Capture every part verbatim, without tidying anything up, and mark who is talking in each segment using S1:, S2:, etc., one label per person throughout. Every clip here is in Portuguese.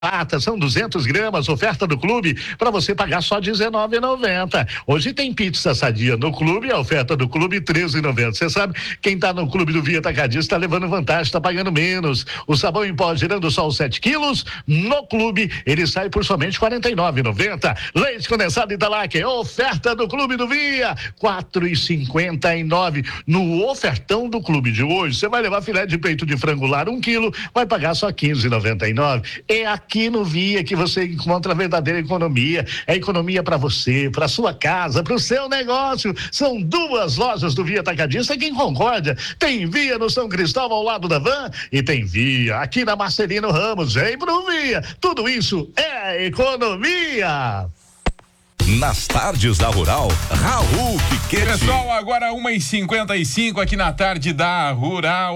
S1: Prata, são duzentas gramas, oferta do clube, para você pagar só dezenove reais e noventa centavos. Hoje tem pizza sadia no clube, a oferta do clube treze reais e noventa centavos. Você sabe, quem tá no clube do Via Atacadista tá levando vantagem, tá pagando menos. O sabão em pó girando só os sete quilos, no clube ele sai por somente quarenta e nove reais e noventa centavos. Leite condensado Italac, oferta do clube do Via, quatro reais e cinquenta e nove centavos. No ofertão do clube de hoje, você vai levar filé de peito de frango lar um quilo, vai pagar só quinze reais e noventa e nove centavos. É aqui Aqui no Via que você encontra a verdadeira economia. É economia para você, para sua casa, para o seu negócio. São duas lojas do Via Atacadista aqui em Concórdia. Tem Via no São Cristóvão ao lado da Van e tem Via aqui na Marcelino Ramos. Vem pro Via. Tudo isso é economia.
S2: Nas tardes da Rural, Raul Piquete.
S3: Pessoal, agora uma e cinquenta e cinco aqui na tarde da Rural.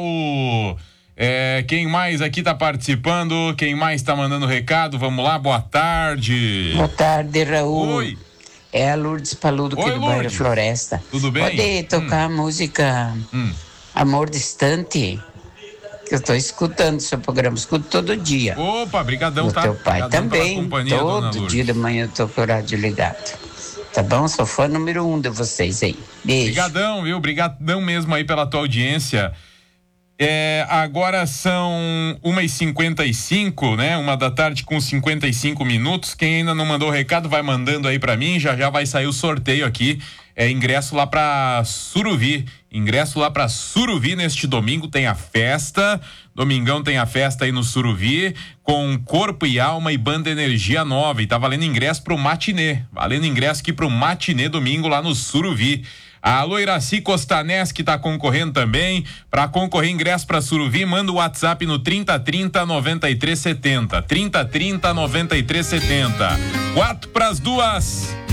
S3: É, quem mais aqui tá participando? Quem mais tá mandando recado? Vamos lá, boa tarde.
S4: Boa tarde, Raul.
S3: Oi.
S4: É a Lourdes Paludo aqui do bairro Floresta.
S3: Tudo bem?
S4: Pode tocar hum. a música hum. Amor Distante, que eu tô escutando seu programa, escuto todo dia.
S3: Opa, brigadão,
S4: o
S3: tá?
S4: teu pai
S3: brigadão
S4: também, todo dia de manhã eu tô com o rádio ligado. Tá bom? Sou fã número um de vocês aí. Beijo.
S3: Brigadão, viu? Brigadão mesmo aí pela tua audiência. É, agora são uma e cinquenta e cinco, né? Uma da tarde com cinquenta e cinco minutos. Quem ainda não mandou o recado, vai mandando aí pra mim. Já já vai sair o sorteio aqui. É ingresso lá pra Suruvi. Ingresso lá pra Suruvi neste domingo. Tem a festa. Domingão tem a festa aí no Suruvi. Com Corpo e Alma e Banda Energia Nova. E tá valendo ingresso pro matinê. Valendo ingresso aqui pro matinê domingo lá no Suruvi. A Loiraci Costanés, que tá concorrendo também. Para concorrer ingresso para Suruvi, manda o WhatsApp no trinta trinta noventa e três setenta. trinta trinta noventa e três setenta. Quatro pras duas.